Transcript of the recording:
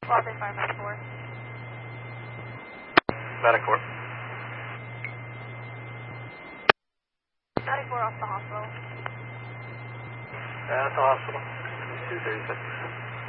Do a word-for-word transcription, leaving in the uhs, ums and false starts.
Los Angeles Fire Medic four. Medic four. Medic four off the hospital. That's the hospital. two thirty-six.